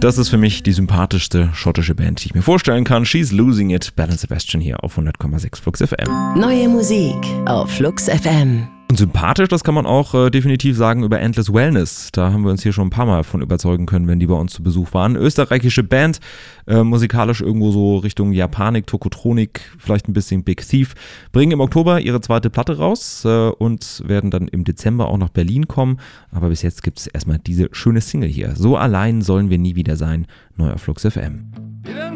Das ist für mich die sympathischste schottische Band, die ich mir vorstellen kann. She's Losing It, Belle & Sebastian hier auf 100,6 Flux FM. Neue Musik auf Flux FM. Und sympathisch, das kann man auch definitiv sagen über Endless Wellness. Da haben wir uns hier schon ein paar Mal von überzeugen können, wenn die bei uns zu Besuch waren. Österreichische Band, musikalisch irgendwo so Richtung Japanik, Tokotronik, vielleicht ein bisschen Big Thief. Bringen im Oktober ihre zweite Platte raus und werden dann im Dezember auch nach Berlin kommen. Aber bis jetzt gibt es erstmal diese schöne Single hier. So allein sollen wir nie wieder sein. Neu auf Flux FM.